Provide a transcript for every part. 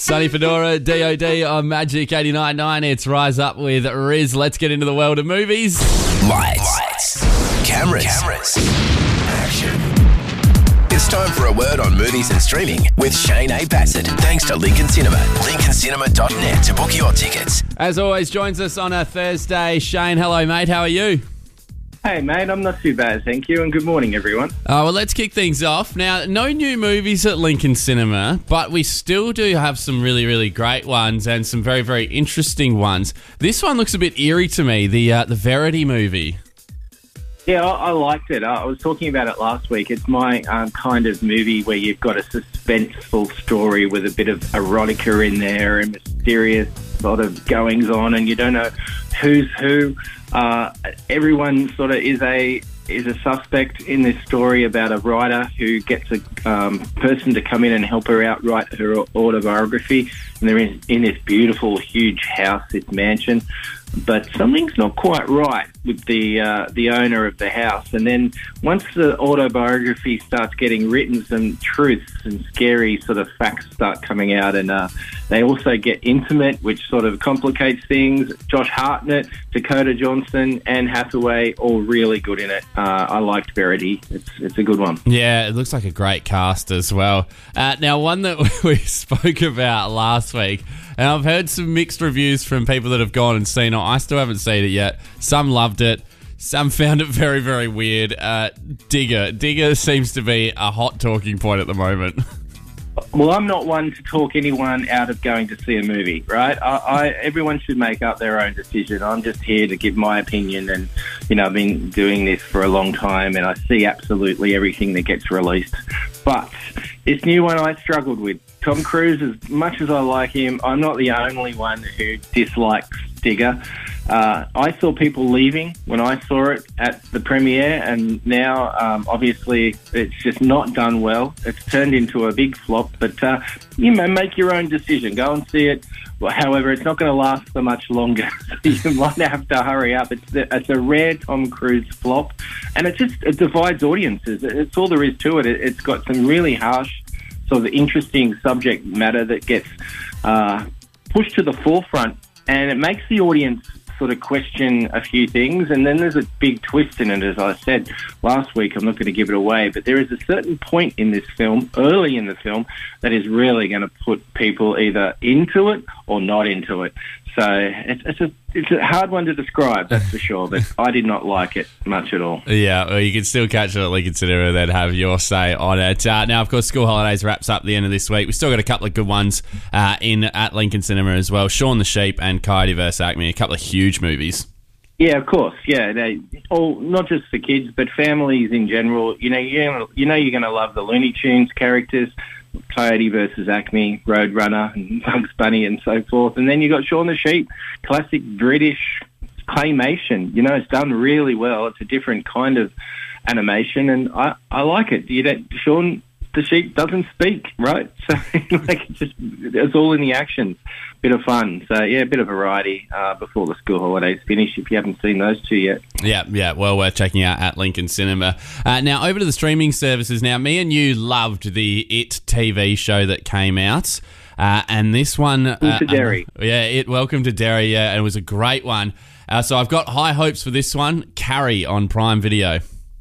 Sonny Fedora, DOD on Magic 89.9. It's Rise Up with Riz. Let's get into the world of movies. Lights. Cameras. Action. It's time for a word on movies and streaming with Shane A. Bassett. Thanks to Lincoln Cinema. LincolnCinema.net to book your tickets. As always, joins us on a Thursday. Shane, hello, mate. How are you? Hey, mate, I'm not too bad, thank you, and good morning, everyone. Well, let's kick things off. Now, no new movies at Lincoln Cinema, but we still do have some really, really great ones and some very, very interesting ones. This one looks a bit eerie to me, the Verity movie. Yeah, I liked it. I was talking about it last week. It's my kind of movie where you've got a suspenseful story with a bit of erotica in there and mysterious sort of goings on, and you don't know who's who. Everyone sort of is a suspect in this story about a writer who gets a person to come in and help her out write her autobiography, and they're in this beautiful, huge house, this mansion. But something's not quite right with the owner of the house. And then once the autobiography starts getting written, some truths and scary sort of facts start coming out. And they also get intimate, which sort of complicates things. Josh Hartnett, Dakota Johnson, Anne Hathaway, all really good in it. I liked Verity. It's a good one. Yeah, it looks like a great cast as well. Now, one that we spoke about last week, and I've heard some mixed reviews from people that have gone and seen it. I still haven't seen it yet. Some loved it. Some found it very, very weird. Digger seems to be a hot talking point at the moment. Well, I'm not one to talk anyone out of going to see a movie, right? Everyone should make up their own decision. I'm just here to give my opinion, and, you know, I've been doing this for a long time, and I see absolutely everything that gets released. But this new one I struggled with. Tom Cruise, as much as I like him, I'm not the only one who dislikes Digger. I saw people leaving when I saw it at the premiere, and now obviously it's just not done well. It's turned into a big flop, but you know, make your own decision. Go and see it. However, it's not going to last for much longer, so you might have to hurry up. It's a rare Tom Cruise flop, and it divides audiences. It's all there is to it. It's got some really harsh, sort of interesting subject matter that gets pushed to the forefront, and it makes the audience sort of question a few things. And then there's a big twist in it, as I said last week. I'm not going to give it away, but there is a certain point in this film, early in the film, that is really going to put people either into it or not into it. So it's a hard one to describe, that's for sure, but I did not like it much at all. Yeah, well, you can still catch it at Lincoln Cinema and then have your say on it. Now, of course, School Holidays wraps up the end of this week. We've still got a couple of good ones at Lincoln Cinema as well. Shaun the Sheep and Coyote vs. Acme, a couple of huge movies. Yeah, of course. Yeah, they all, not just for kids, but families in general. You know, you're going to love the Looney Tunes characters. Coyote versus Acme, Roadrunner, and Bugs Bunny, and so forth. And then you got Shaun the Sheep, classic British claymation. You know, it's done really well. It's a different kind of animation, and I like it. Shaun the Sheep doesn't speak, right? So it's all in the action. Bit of fun. So yeah, a bit of variety before the school holidays finish, if you haven't seen those two yet. Yeah, well worth checking out at Lincoln Cinema. Now over to the streaming services. Now, me and you loved the It TV show that came out. And this one... Welcome to Derry. Welcome to Derry, and it was a great one. So I've got high hopes for this one, Carrie on Prime Video.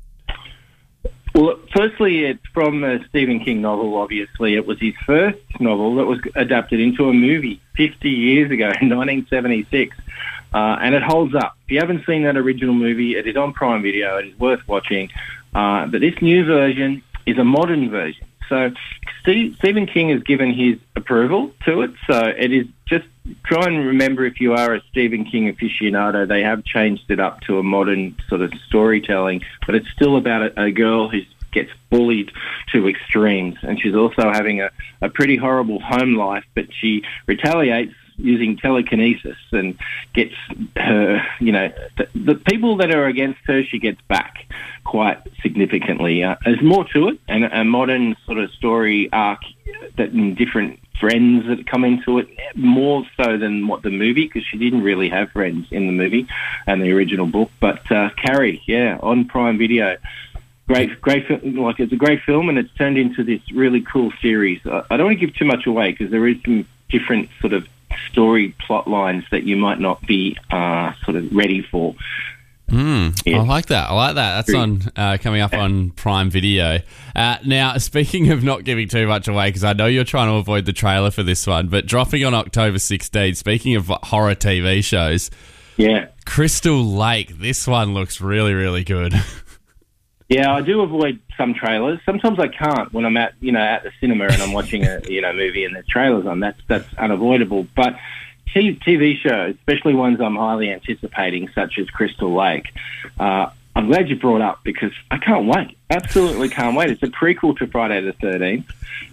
Well, firstly, it's from a Stephen King novel, obviously. It was his first novel that was adapted into a movie 50 years ago, in 1976, and it holds up. If you haven't seen that original movie, it is on Prime Video. It is worth watching. But this new version is a modern version. So Stephen King has given his approval to it, so it is just try and remember, if you are a Stephen King aficionado, they have changed it up to a modern sort of storytelling, but it's still about a girl who gets bullied to extremes, and she's also having a pretty horrible home life, but she retaliates using telekinesis and gets her, you know, the people that are against her, she gets back quite significantly. There's more to it, and a modern sort of story arc that different friends that come into it, more so than what the movie, because she didn't really have friends in the movie and the original book. But Carrie, yeah, on Prime Video. Great, it's a great film, and it's turned into this really cool series. I don't want to give too much away because there is some different sort of story plot lines that you might not be sort of ready for. I like that. That's on coming up on Prime Video. Now, speaking of not giving too much away, because I know you're trying to avoid the trailer for this one, but dropping on October 16th, speaking of horror TV shows, Crystal Lake, this one looks really, really good. Yeah, I do avoid some trailers. Sometimes I can't when I'm at the cinema and I'm watching a movie and there's trailers on. That's unavoidable. But TV shows, especially ones I'm highly anticipating, such as Crystal Lake, I'm glad you brought up because I can't wait. Absolutely can't wait. It's a prequel to Friday the 13th.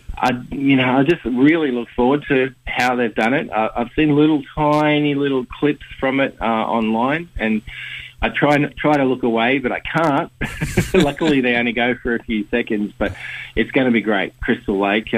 I just really look forward to how they've done it. I've seen tiny little clips from it online, and I try to look away, but I can't. Luckily, they only go for a few seconds, but it's going to be great. Crystal Lake.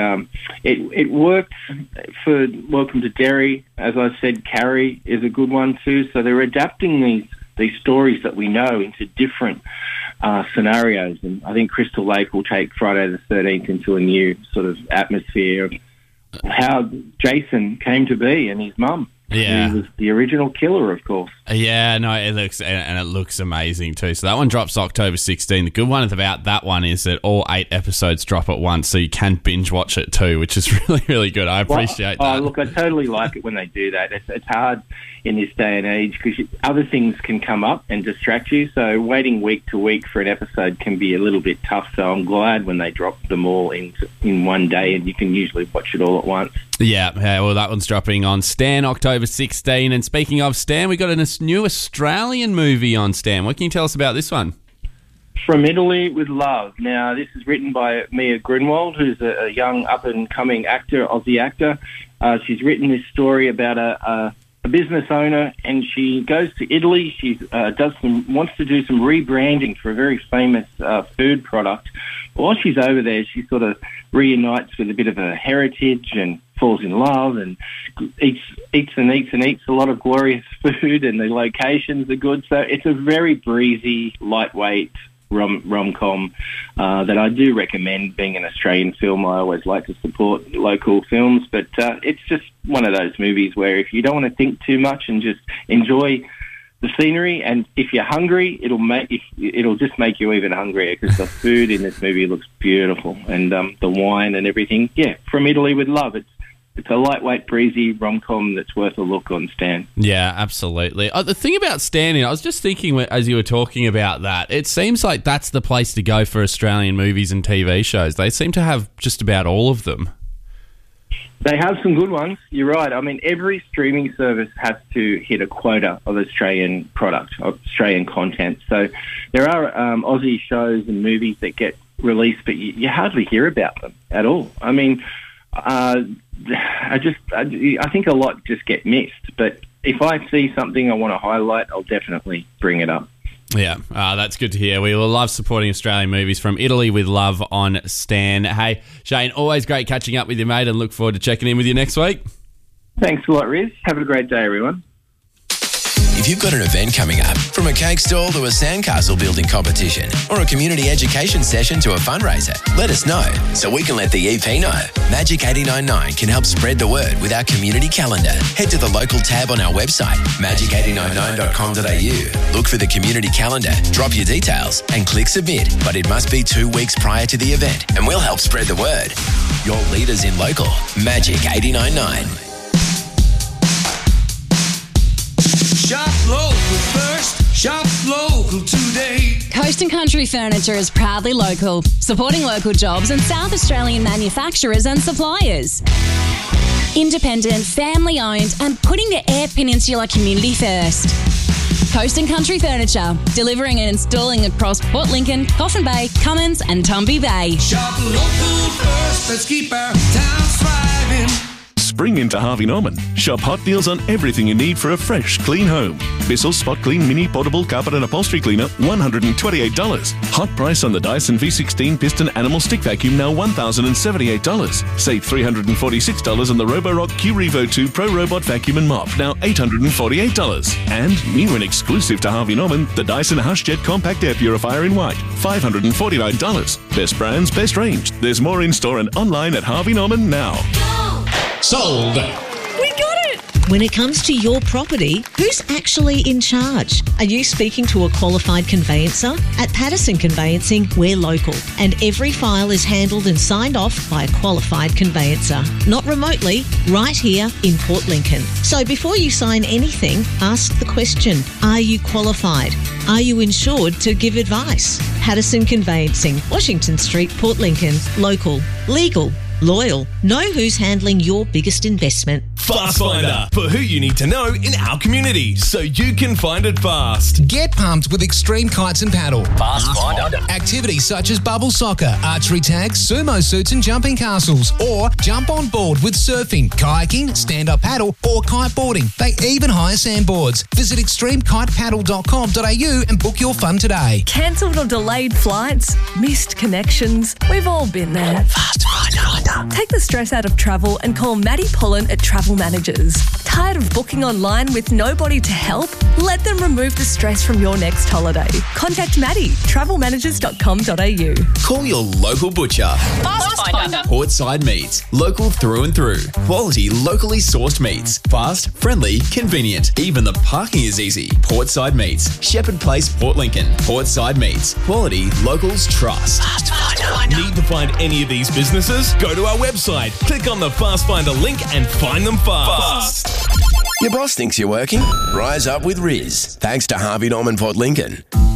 It worked for Welcome to Derry. As I said, Carrie is a good one too. So they're adapting these stories that we know into different scenarios, and I think Crystal Lake will take Friday the 13th into a new sort of atmosphere of how Jason came to be and his mum. Yeah. He was the original killer, of course. Yeah, no, it looks amazing too. So that one drops October 16th. The good one about that one is that all 8 episodes drop at once, so you can binge watch it too, which is really, really good. I appreciate that. Oh, look, I totally like it when they do that. It's hard in this day and age because other things can come up and distract you, so waiting week to week for an episode can be a little bit tough, so I'm glad when they drop them all in one day and you can usually watch it all at once. Yeah, well, that one's dropping on Stan October 16. And speaking of Stan, we got a new Australian movie on Stan. What can you tell us about this one? From Italy with Love. Now, this is written by Mia Grunwald, who's a young up-and-coming actor, Aussie actor. She's written this story about a business owner, and she goes to Italy. She wants to do some rebranding for a very famous food product. While she's over there, she sort of reunites with a bit of her heritage and falls in love and eats a lot of glorious food, and the locations are good. So it's a very breezy, lightweight rom-com that I do recommend. Being an Australian film, I always like to support local films, but it's just one of those movies where if you don't want to think too much and just enjoy the scenery, and if you're hungry, it'll just make you even hungrier because the food in this movie looks beautiful, and the wine and everything. Yeah, From Italy with Love. It's a lightweight, breezy rom-com that's worth a look on Stan. Yeah, absolutely. The thing about Stan, I was just thinking as you were talking about that, it seems like that's the place to go for Australian movies and TV shows. They seem to have just about all of them. They have some good ones. You're right. I mean, every streaming service has to hit a quota of Australian product, of Australian content. So there are Aussie shows and movies that get released, but you hardly hear about them at all. I mean, I think a lot just get missed. But if I see something I want to highlight, I'll definitely bring it up. Yeah, that's good to hear. We will love supporting Australian movies. From Italy with Love on Stan. Hey, Shane, always great catching up with you, mate, and look forward to checking in with you next week. Thanks a lot, Riz. Have a great day, everyone. If you've got an event coming up, from a cake stall to a sandcastle building competition or a community education session to a fundraiser, let us know so we can let the EP know. Magic 89.9 can help spread the word with our community calendar. Head to the local tab on our website, magic899.com.au. Look for the community calendar, drop your details and click submit. But it must be 2 weeks prior to the event and we'll help spread the word. Your leaders in local, Magic 89.9. Shop local first, shop local today. Coast and Country Furniture is proudly local, supporting local jobs and South Australian manufacturers and suppliers. Independent, family-owned and putting the Eyre Peninsula community first. Coast and Country Furniture, delivering and installing across Port Lincoln, Coffin Bay, Cummins and Tumby Bay. Shop local first, let's keep our town thriving. Spring into Harvey Norman. Shop hot deals on everything you need for a fresh, clean home. Bissell Spot Clean Mini Portable Carpet and Upholstery Cleaner, $128. Hot price on the Dyson V16 Piston Animal Stick Vacuum, now $1,078. Save $346 on the Roborock Q-Revo 2 Pro Robot Vacuum and Mop, now $848. And, new and exclusive to Harvey Norman, the Dyson HushJet Compact Air Purifier in white, $549. Best brands, best range. There's more in store and online at Harvey Norman now. Sold. When it comes to your property, who's actually in charge? Are you speaking to a qualified conveyancer? At Patterson Conveyancing, we're local, and every file is handled and signed off by a qualified conveyancer. Not remotely, right here in Port Lincoln. So before you sign anything, ask the question, are you qualified? Are you insured to give advice? Patterson Conveyancing, Washington Street, Port Lincoln. Local, legal, loyal. Know who's handling your biggest investment. Fast Finder, for who you need to know in our community, so you can find it fast. Get pumped with Extreme Kites and Paddle. Fast Finder. Activities such as bubble soccer, archery tags, sumo suits and jumping castles. Or jump on board with surfing, kayaking, stand-up paddle or kiteboarding. They even hire sandboards. Visit extremekitepaddle.com.au and book your fun today. Cancelled or delayed flights, missed connections. We've all been there. Fast Finder. Take the stress out of travel and call Maddie Pullen at Travel Managers. Tired of booking online with nobody to help? Let them remove the stress from your next holiday. Contact Maddie, travelmanagers.com.au. Call your local butcher. Fast Finder. Portside Meats. Local through and through. Quality, locally sourced meats. Fast, friendly, convenient. Even the parking is easy. Portside Meats. Shepherd Place, Port Lincoln. Portside Meats. Quality, locals trust. Fast Finder. Need to find any of these businesses? Go to our website, click on the Fast Finder link and find them fast. Your boss thinks you're working? Rise up with Riz. Thanks to Harvey Norman Port Lincoln.